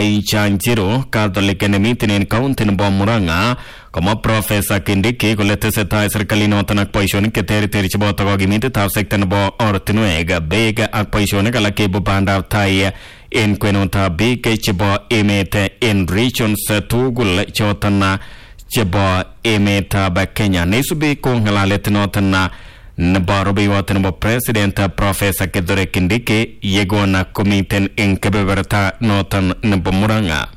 Chanjiro Catholic Enemite in County Bomuranga, como Professor Kindiki, Coleteseta, Sercalino, Tanak Keteri Chiboto Gimite, Sectan Bo or Tinuega, Bega, Apoisonica, la Cable Band of Tai, in Quenota, Big Chibo, Emete, in regions, Tugul, Chotana, Chibo, Emeta, Kenya, Nesubi, Kongala, Letinotana. Nabarobi Watanabo President Professor Kedore Kindiki Yegona Komiten in Kebeberta Northern Nabomuranga.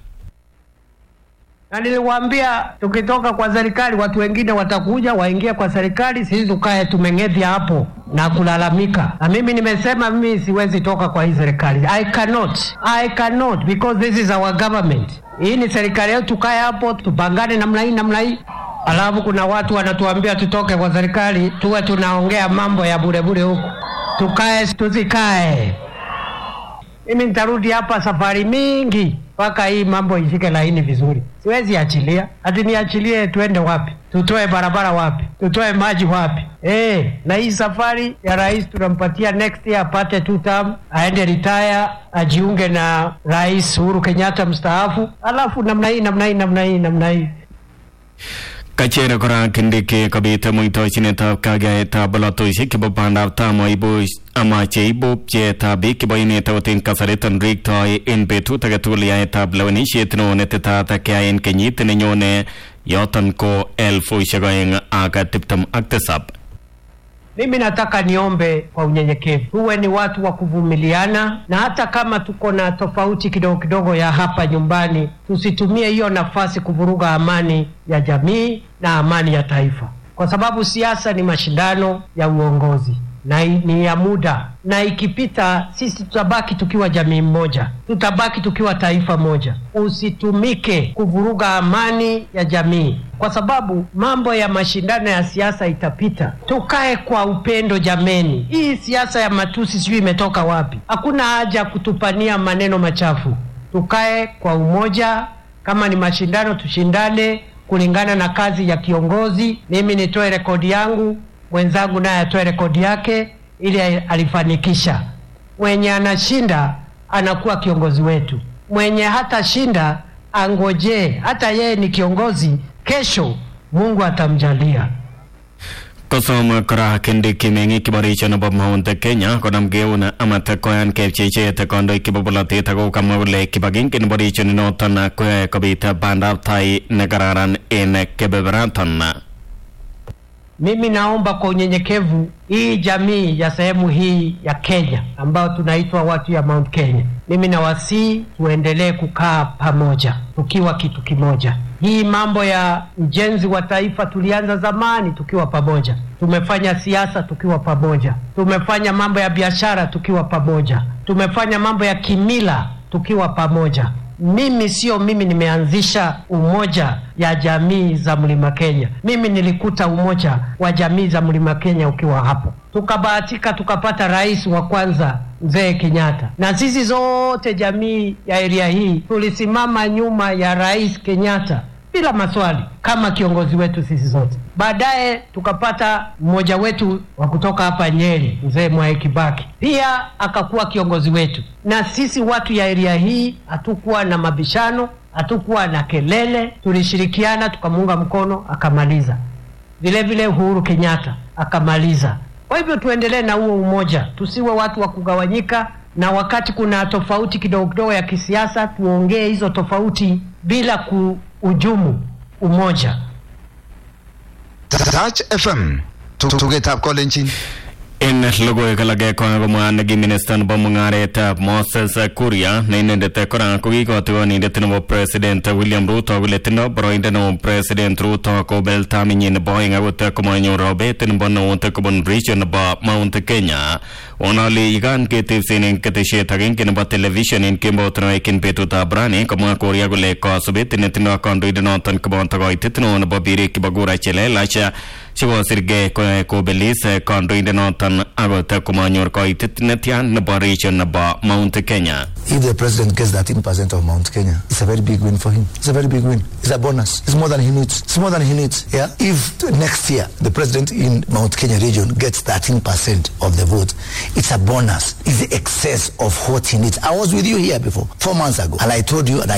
Na niliwaambia tukitoka kwa serikali watu wengine watakuja waingia kwa serikali, sisi tukae tumeng'edhia hapo na kulalamika. Na mimi nimesema mimi siwezi toka kwa hii serikali. I cannot because this is our government. Hii ni serikali yetu, tukae hapo tupangane namna hii. Alafu kuna watu wanatuambia tutoke kwa serikali, tuwe tunaongea mambo ya bure huko. Tukae tusikae. Mimi nitarudi hapa safari mingi mpaka hii mambo ishike laini vizuri. Siwezi achilia. Ati niachilie tuende wapi? Tutoe barabara wapi? Tutoe maji wapi? Na hii safari ya rais tunampatia next year apate 2 term, aende retire, ajiunge na Rais Uhuru Kenyatta mstaafu. Alafu namna hii. Kachere kora Kindiki kabita muito chineta kagaeta balato shikibo panda tamo ibo amache ibo cheta biki boyne tawtin kasaretan rikto in betu tagatulia eta blawani shetno neteta takyain kenyit nyone yotan ko elfu shagayen aga tiptam aktasab. Mimi nataka niombe kwa unyenyekevu. Tuwe ni watu wa kuvumiliana, na hata kama tuko na tofauti kidogo ya hapa nyumbani, tusitumie hiyo nafasi kuvuruga amani ya jamii na amani ya taifa. Kwa sababu siasa ni mashindano ya uongozi na ni ya muda, na ikipita sisi tutabaki tukiwa jamii moja, tutabaki tukiwa taifa moja. Usitumike kuvuruga amani ya jamii, kwa sababu mambo ya mashindano ya siasa itapita. Tukae kwa upendo jameni. Hii siasa ya matusi sijui imetoka wapi. Hakuna haja kutupania maneno machafu. Tukae kwa umoja, kama ni mashindano tushindane kulingana na kazi ya kiongozi. Mimi nitoe rekodi yangu, mwenzangu naye atoe rekodi yake, ili alifanikisha. Mwenye anashinda anakuwa kiongozi wetu. Mwenye hata shinda angoje, hata yeye ni kiongozi, kesho Mungu atamjalia. Kosoma kora Kindiki mengi kibaricho na Maunte Kenya konam geuna amata koyan kepcheche te kondo kibabulate tago kamawle kibagin kin baricho ni notana koya kabita banda tai negararan en kebeberanton. Mimi naomba kwa unyenyekevu hii jamii ya sehemu hii ya Kenya ambao tunaitwa watu ya Mount Kenya, mimi nawasihi tuendelee kukaa pamoja tukiwa kitu kimoja. Hii mambo ya ujenzi wa taifa tulianza zamani tukiwa pamoja. Tumefanya siasa tukiwa pamoja. Tumefanya mambo ya biashara tukiwa pamoja. Tumefanya mambo ya kimila tukiwa pamoja. Mimi nimeanzisha umoja ya jamii za Mlima Kenya. Mimi nilikuta umoja wa jamii za Mlima Kenya ukiwa hapo. Tukabahatika tukapata rais wa kwanza Mzee Kenyatta. Na sisi zote jamii ya area hii tulisimama nyuma ya Rais Kenyatta bila maswali kama kiongozi wetu sisi zote. Baadaye tukapata mmoja wetu wa kutoka hapa Nyeri, Mzee Mwai Kibaki. Pia akakuwa kiongozi wetu. Na sisi watu ya area hii hatukuwa na mabishano, hatukuwa na kelele, tulishirikiana tukamuunga mkono akamaliza. Vile Uhuru Kenyatta akamaliza. Kwa hivyo tuendelee na huo umoja, tusiwe watu wa kugawanyika, na wakati kuna tofauti kidogo ya kisiasa tuongee hizo tofauti bila kuhujumu umoja. Touch FM tugetap kolenjin in logo kalage ko mwana minister bomungare ta Moses Kuria nende te kora ko ko to ni de tino president William Ruto guletino broinde no president Ruto ko beltamin boying awta ko manyo robet en bono te ko bon region ba Mount Kenya onali igan ke tivsinen ke te shetagen ke ba television in ke botno ekin petuta brani ko ma Korea gule ko subet ne tino konduide no tan ko bon to go itino no babire ki bagura chele lacha Chivo Sirge ko belis konduide no tan agota ko manyor ko itnetian no ba region na ba Mount Kenya. If the president gets 13% of Mount Kenya, it's a very big win for him. It's a very big win. It's a bonus. It's more than he needs. It's more than he needs. Yeah. If next year the president in Mount Kenya region gets 13% of the vote, it's a bonus. It's the excess of what he needs. I was with you here before 4 months ago, and I told you, and I